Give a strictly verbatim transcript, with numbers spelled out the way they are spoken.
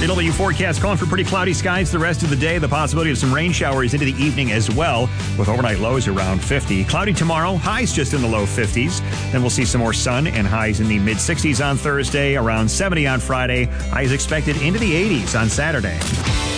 The W forecast calling for pretty cloudy skies the rest of the day. The possibility of some rain showers into the evening as well, with overnight lows around fifty. Cloudy tomorrow, highs just in the low fifties. Then we'll see some more sun and highs in the mid sixties on Thursday, around seventy on Friday. Highs expected into the eighties on Saturday.